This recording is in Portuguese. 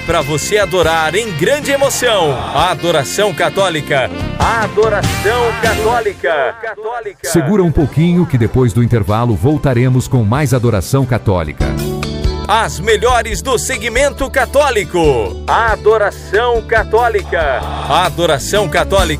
para você adorar em grande emoção. A adoração católica. A adoração católica. Segura um pouquinho que depois do intervalo voltaremos com mais adoração católica. As melhores do segmento católico. A adoração católica. A adoração católica.